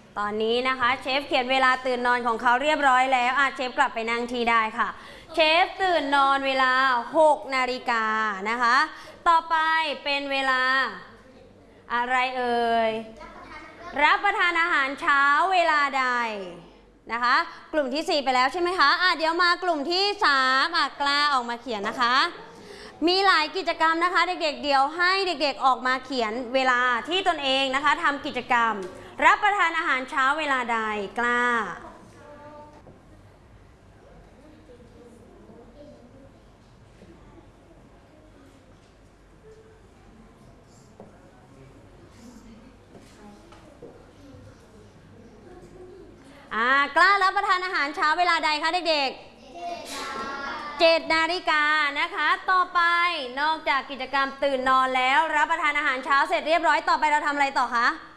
ตอนนี้นะคะเชฟเขียนเวลาตื่นนอนของเขาเรียบร้อยแล้วเชฟกลับไปนั่งที่ได้ค่ะเชฟตื่นนอนเวลา 6 นาฬิกานะคะต่อไปเป็นเวลาอะไรเอ่ยรับประทานอาหารเช้าเวลาใดนะคะกลุ่มที่4ไปแล้วใช่ไหมคะเดี๋ยวมากลุ่มที่3กล้าออกมาเขียนนะคะมีหลายกิจกรรมนะคะเด็กๆเดี๋ยวให้เด็กๆออกมาเขียนเวลาที่ตนเองนะคะทำกิจกรรมรับประทานอาหารเช้าเวลาใดกล้ากล้ารับประทานอาหารเช้าเวลาใดคะเด็กๆ7 นาฬิกานะคะต่อไปนอกจากกิจกรรมตื่นนอนแล้วรับประทานอาหารเช้าเสร็จเรียบร้อยต่อไปเราทำอะไรต่อคะ